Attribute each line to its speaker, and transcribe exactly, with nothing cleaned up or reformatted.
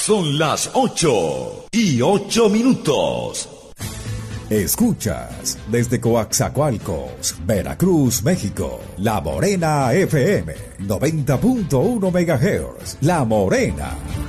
Speaker 1: Son las ocho y ocho minutos.
Speaker 2: Escuchas desde Coaxacualcos, Veracruz, México, La Morena F M, noventa punto uno megahertz. La Morena.